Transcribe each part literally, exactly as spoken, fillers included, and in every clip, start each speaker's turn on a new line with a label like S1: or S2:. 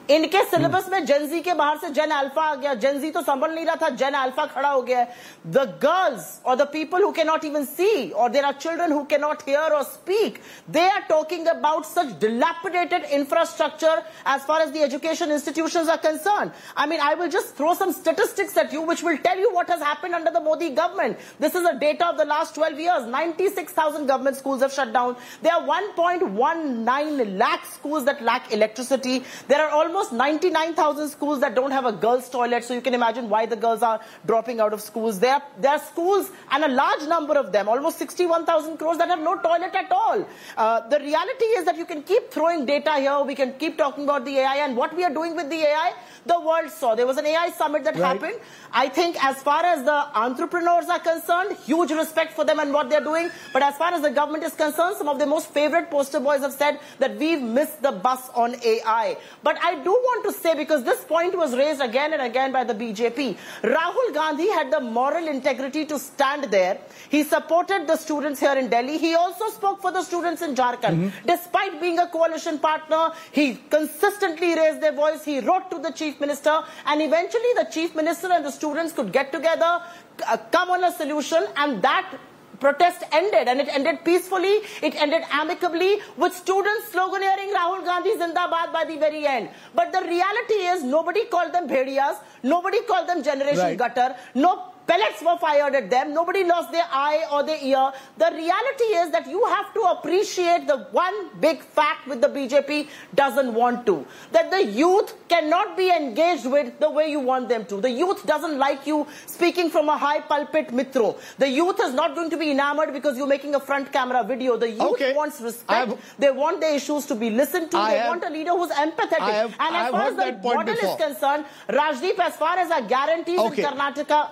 S1: इनके सिलेबस में जेनजी के बाहर से जेन अल्फा आ गया. जेनजी तो संभल नहीं रहा था, जेन अल्फा खड़ा हो गया है. The girls or the people who cannot even see, or there are children who cannot hear or speak, they are talking about such dilapidated infrastructure as far as the education institutions are concerned. I mean, I will just throw some statistics at you which will tell you what has happened under the Modi government. This is the data of the last twelve years. ninety-six thousand government schools have shut down. There are one point one nine lakh schools that lack electricity. There are almost Almost ninety-nine thousand schools that don't have a girls' toilet, so you can imagine why the girls are dropping out of schools. There are, there are schools, and a large number of them, almost sixty-one thousand crores, that have no toilet at all. Uh, the reality is that you can keep throwing data here, we can keep talking about the A I, and what we are doing with the A I, the world saw. There was an A I summit that right. happened. I think as far as the entrepreneurs are concerned, huge respect for them and what they're doing, but as far as the government is concerned, some of their most favorite poster boys have said that we've missed the bus on A I. But I do want to say, because this point was raised again and again by the B J P, Rahul Gandhi had the moral integrity to stand there. He supported the students here in Delhi. He also spoke for the students in Jharkhand. Mm-hmm. Despite being a coalition partner, he consistently raised their voice. He wrote to the chief minister, and eventually the chief minister and the students could get together, uh, come on a solution, and that protest ended, and it ended peacefully, it ended amicably, with students sloganeering Rahul Gandhi Zindabad by the very end. But the reality is, nobody called them bhediyas, nobody called them Generation right. Gutter, no pellets were fired at them, nobody lost their eye or their ear. The reality is that you have to appreciate the one big fact which the B J P doesn't want to, that the youth cannot be engaged with the way you want them to. The youth doesn't like you speaking from a high pulpit mitro. The youth is not going to be enamored because you're making a front camera video. The youth okay. wants respect. Have, they want their issues to be listened to. I they have, want a leader who's empathetic.
S2: Have,
S1: and as far as the model before. is concerned, Rajdeep, as far as our guarantees okay. in Karnataka,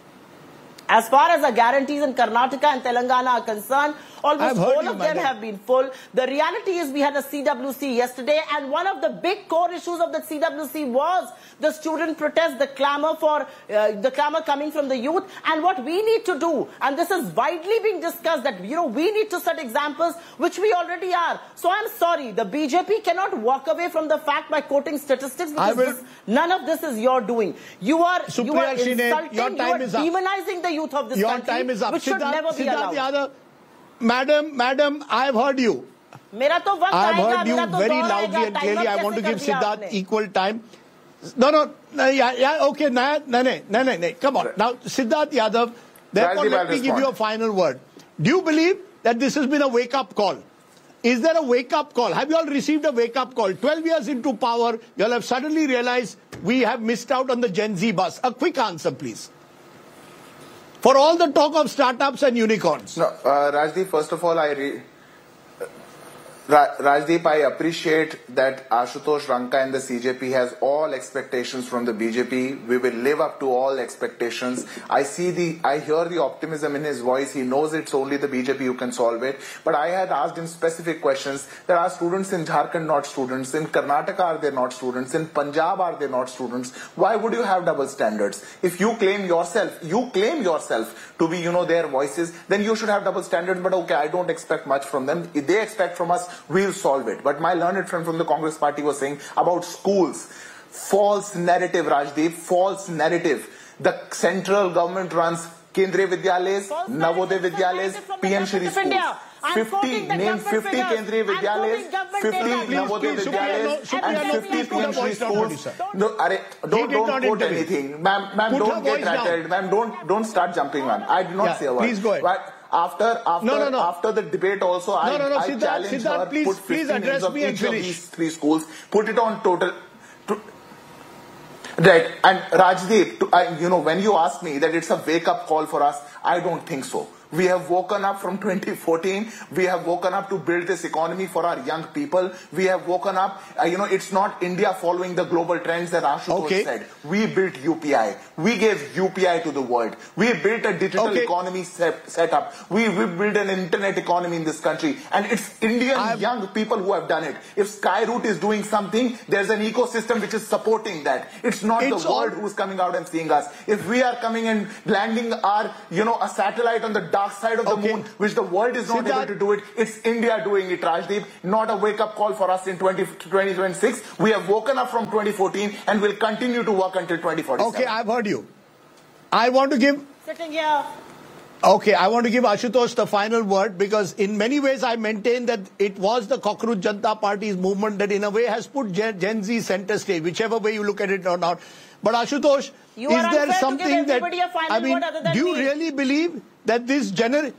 S1: As far as the guarantees in Karnataka and Telangana are concerned, almost all of them have been full. The reality is we had a C W C yesterday, and one of the big core issues of the C W C was the student protest, the clamor for uh, the clamor coming from the youth. And what we need to do, and this is widely being discussed, that you know we need to set examples, which we already are. So I'm sorry, the B J P cannot walk away from the fact by quoting statistics, because this, none of this is your doing. You are Supriya you are Shine, insulting, your time you are demonizing the youth of this
S2: your
S1: country,
S2: time is up.
S1: which should
S2: Siddharth,
S1: never be
S2: Siddharth
S1: allowed.
S2: Yadav, Madam, Madam, I have heard you.
S1: मेरा तो वक्त
S2: I have
S1: आएगा,
S2: heard you
S1: मेरा तो
S2: very
S1: दौर
S2: loudly
S1: आएगा,
S2: and clearly. I want to give
S1: कैसे कर दिया
S2: Siddharth
S1: आपने?
S2: equal time. No, no, no, yeah, yeah, okay, no, no, no, no, no, no. Come on. Now, Siddharth Yadav, therefore,
S3: Rajdeep,
S2: let me give you a final word. Do you believe that this has been a wake-up call? Is there a wake-up call? Have you all received a wake-up call? twelve years into power, you all have suddenly realized we have missed out on the Gen Z bus. A quick answer, please. For all the talk of startups and unicorns.
S3: No, uh, Rajdeep, first of all, I re Ra Rajdeep, I appreciate that Ashutosh Ranka and the C J P has all expectations from the B J P. We will live up to all expectations. I see the, I hear the optimism in his voice. He knows it's only the B J P who can solve it. But I had asked him specific questions. There are students in Jharkhand not students. In Karnataka are they not students? In Punjab are they not students? Why would you have double standards? If you claim yourself, you claim yourself to be, you know, their voices, then you should have double standards. But okay, I don't expect much from them. If they expect from us, we'll solve it. But my learned friend from the Congress party was saying about schools. False narrative, Rajdeep, false narrative. The central government runs Kendriya Vidyalayas, Navodaya Vidyalayas, P M Shri schools. fifty, name fifty Kendriya Vidyalayas, fifty Navodaya Vidyalayas, and fifty P M Shri schools. No, are, don't, don't quote anything. Ma'am, ma'am, don't get rattled. Ma'am, don't, don't start jumping, man. I did not
S2: yeah,
S3: say a word.
S2: Please go ahead.
S3: But after, after,
S2: no, no, no.
S3: after the debate also,
S2: no,
S3: I,
S2: no, no,
S3: I
S2: Siddharth,
S3: challenge
S2: Siddharth,
S3: her,
S2: please,
S3: put fifty
S2: please address
S3: names of
S2: me and
S3: each of
S2: finish.
S3: these three schools, put it on total. To, right, and Rajdeep, to, I, you know, when you ask me that it's a wake-up call for us, I don't think so. We have woken up from twenty fourteen. We have woken up to build this economy for our young people. We have woken up, uh, you know, it's not India following the global trends that Ashutosh okay. said. We built U P I. We gave U P I to the world. We built a digital okay. economy set, set up. We, we built an internet economy in this country. And it's Indian I've... young people who have done it. If Skyroot is doing something, there's an ecosystem which is supporting that. It's not it's the world all... who's coming out and seeing us. If we are coming and landing our, you know, a satellite on the dark side of the
S2: Okay.
S3: moon, which the world is not
S2: Siddharth.
S3: able to do it. It's India doing it, Rajdeep. Not a wake-up call for us in twenty twenty-six. We have woken up from twenty fourteen and will continue to work until twenty forty-seven.
S2: Okay, I've heard you. I want to give...
S1: Sitting here.
S2: Okay, I want to give Ashutosh the final word because in many ways I maintain that it was the Cockroach Janata Party's movement that in a way has put Gen, Gen Z center stage, whichever way you look at it or not. But Ashutosh,
S1: You
S2: is
S1: are
S2: there
S1: unfair to
S2: something
S1: give
S2: that...
S1: everybody a final
S2: I mean,
S1: word other than
S2: do you
S1: me.
S2: really believe that this gener...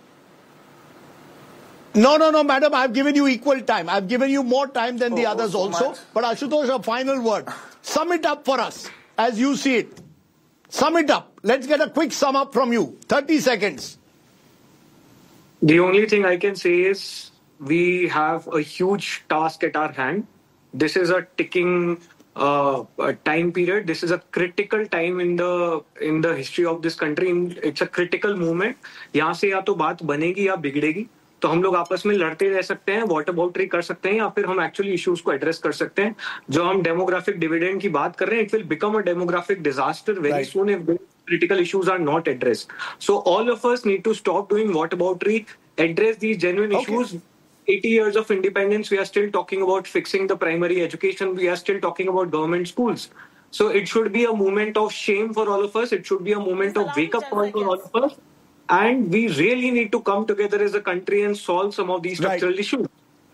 S2: No, no, no, madam, I've given you equal time. I've given you more time than the
S3: Oh,
S2: others
S3: so
S2: also.
S3: much.
S2: But Ashutosh, a final word. Sum it up for us as you see it. Sum it up. Let's get a quick sum up from you. thirty seconds.
S4: The only thing I can say is we have a huge task at our hand. This is a ticking uh, uh, time period. This is a critical time in the in the history of this country. It's a critical moment. यहाँ से या तो बात बनेगी या बिगड़ेगी. तो हम लोग आपस में लड़ते रह सकते हैं, वाटर बाउंड्री कर सकते हैं, या फिर हम एक्चुअली इश्यूज को एड्रेस कर सकते हैं. जो हम डेमोग्राफिक डिविडेंड की बात कर रहे हैं, it will become a demographic disaster very
S2: Right.
S4: Soon if critical issues are not addressed. So all of us need to stop doing whataboutery, address these genuine
S2: Okay.
S4: issues. eighty years of independence, we are still talking about fixing the primary education. We are still talking about government schools. So it should be a moment of shame for all of us. It should be a moment of wake up call for all of us. And we really need to come together as a country and solve some of these structural
S2: Right.
S4: issues.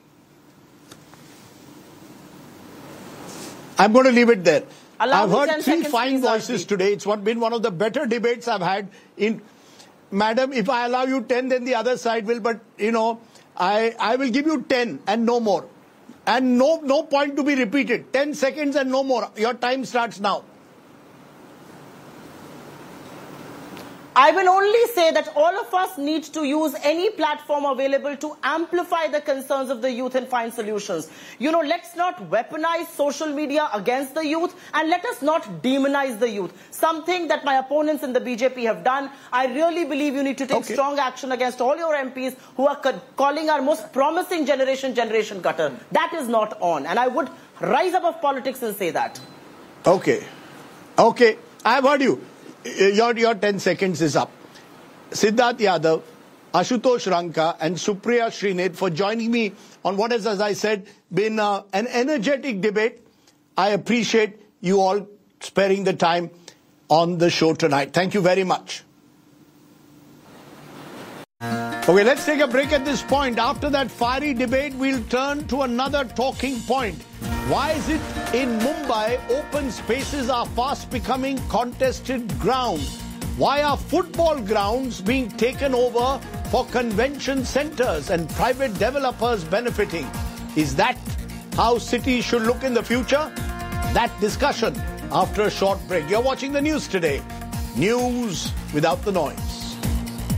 S2: I'm going to leave it there.
S1: Allow
S2: I've
S1: me
S2: heard
S1: ten
S2: three
S1: seconds,
S2: fine
S1: please,
S2: voices
S1: Rajdeep.
S2: today. It's what been one of the better debates I've had. In, Madam, if I allow you ten, then the other side will. But you know, I I will give you ten and no more, and no no point to be repeated. Ten seconds and no more. Your time starts now.
S1: I will only say that all of us need to use any platform available to amplify the concerns of the youth and find solutions. You know, let's not weaponize social media against the youth, and let us not demonize the youth. Something that my opponents in the B J P have done. I really believe you need to take
S2: Okay.
S1: strong action against all your M Ps who are ca- calling our most promising generation, generation gutter. That is not on. And I would rise up of politics and say that.
S2: Okay, okay. I've heard you. Your, your ten seconds is up. Siddharth Yadav, Ashutosh Ranka and Supriya Srinath for joining me on what has, as I said, been uh, an energetic debate. I appreciate you all sparing the time on the show tonight. Thank you very much. Okay, let's take a break at this point. After that fiery debate, we'll turn to another talking point. Why is it in Mumbai, open spaces are fast becoming contested ground? Why are football grounds being taken over for convention centers and private developers benefiting? Is that how cities should look in the future? That discussion after a short break. You're watching the news today. News without the noise.